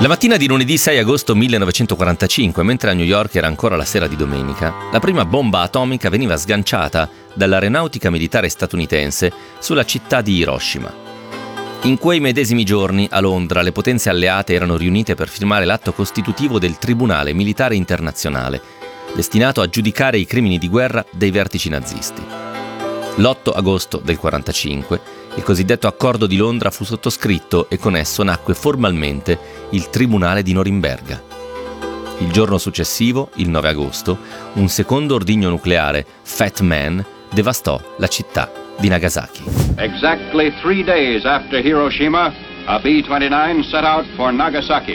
La mattina di lunedì 6 agosto 1945, mentre a New York era ancora la sera di domenica, la prima bomba atomica veniva sganciata dall'aeronautica militare statunitense sulla città di Hiroshima. In quei medesimi giorni, a Londra, le potenze alleate erano riunite per firmare l'atto costitutivo del Tribunale Militare Internazionale, destinato a giudicare i crimini di guerra dei vertici nazisti. L'8 agosto del 1945, il cosiddetto Accordo di Londra fu sottoscritto e con esso nacque formalmente il Tribunale di Norimberga. Il giorno successivo, il 9 agosto, un secondo ordigno nucleare, Fat Man, devastò la città di Nagasaki. Exactly 3 days after Hiroshima, a B-29 set out for Nagasaki.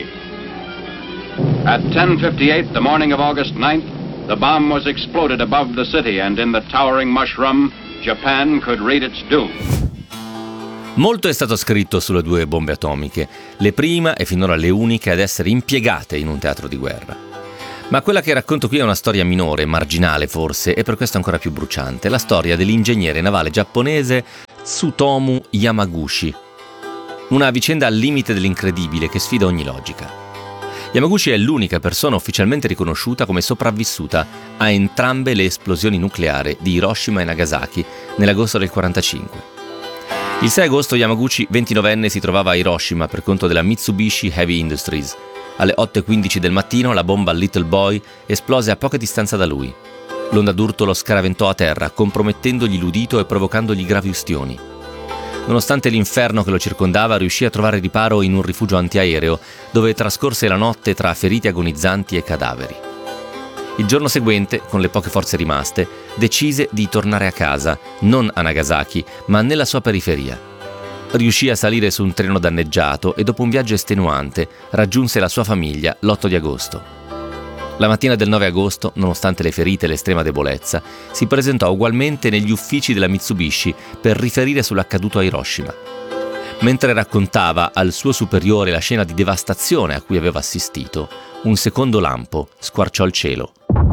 At 10:58 the morning of August 9th, the bomb was exploded above the city and in the towering mushroom, Japan could read its doom. Molto è stato scritto sulle due bombe atomiche, le prime e finora le uniche ad essere impiegate in un teatro di guerra. Ma quella che racconto qui è una storia minore, marginale forse, e per questo ancora più bruciante, la storia dell'ingegnere navale giapponese Tsutomu Yamaguchi. Una vicenda al limite dell'incredibile che sfida ogni logica. Yamaguchi è l'unica persona ufficialmente riconosciuta come sopravvissuta a entrambe le esplosioni nucleari di Hiroshima e Nagasaki nell'agosto del 1945. Il 6 agosto Yamaguchi, 29enne, si trovava a Hiroshima per conto della Mitsubishi Heavy Industries. Alle 8:15 del mattino la bomba Little Boy esplose a poca distanza da lui. L'onda d'urto lo scaraventò a terra, compromettendogli l'udito e provocandogli gravi ustioni. Nonostante l'inferno che lo circondava, riuscì a trovare riparo in un rifugio antiaereo, dove trascorse la notte tra feriti agonizzanti e cadaveri. Il giorno seguente, con le poche forze rimaste, decise di tornare a casa, non a Nagasaki, ma nella sua periferia. Riuscì a salire su un treno danneggiato e dopo un viaggio estenuante raggiunse la sua famiglia l'8 di agosto. La mattina del 9 agosto, nonostante le ferite e l'estrema debolezza, si presentò ugualmente negli uffici della Mitsubishi per riferire sull'accaduto a Hiroshima. Mentre raccontava al suo superiore la scena di devastazione a cui aveva assistito, un secondo lampo squarciò il cielo.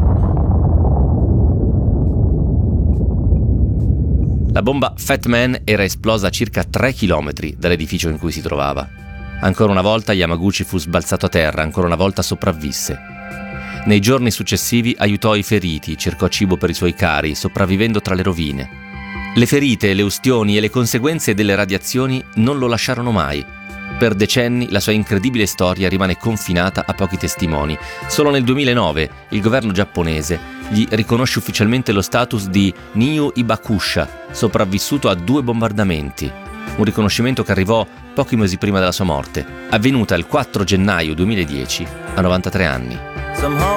La bomba Fat Man era esplosa a circa 3 chilometri dall'edificio in cui si trovava. Ancora una volta Yamaguchi fu sbalzato a terra, ancora una volta sopravvisse. Nei giorni successivi aiutò i feriti, cercò cibo per i suoi cari, sopravvivendo tra le rovine. Le ferite, le ustioni e le conseguenze delle radiazioni non lo lasciarono mai. Per decenni la sua incredibile storia rimane confinata a pochi testimoni. Solo nel 2009 il governo giapponese gli riconosce ufficialmente lo status di Nyu Ibakusha, sopravvissuto a 2 bombardamenti. Un riconoscimento che arrivò pochi mesi prima della sua morte, avvenuta il 4 gennaio 2010, a 93 anni.